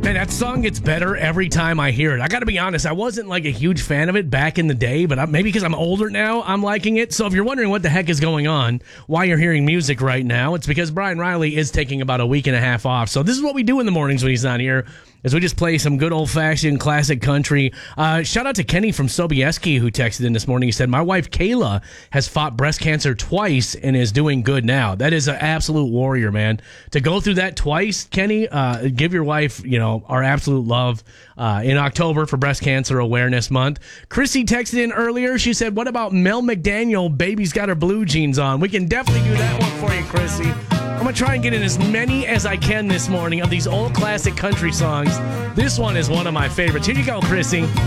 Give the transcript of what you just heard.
Man, that song gets better every time I hear it. I got to be honest, I wasn't like a huge fan of it back in the day, but maybe because I'm older now, I'm liking it. So if you're wondering what the heck is going on, why you're hearing music right now, it's because Brian Riley is taking about a week and a half off. So this is what we do in the mornings when he's not here, is we just play some good old-fashioned classic country. Shout out to Kenny from Sobieski who texted in this morning. He said, my wife Kayla has fought breast cancer twice and is doing good now. That is an absolute warrior, man. To go through that twice, Kenny, give your wife, our absolute love in October for Breast Cancer Awareness Month. Chrissy texted in earlier. She said, what about Mel McDaniel, Baby's Got Her Blue Jeans On? We can definitely do that one for you, Chrissy. I'm going to try and get in as many as I can this morning of these old classic country songs. This one is one of my favorites. Here you go, Chrissy.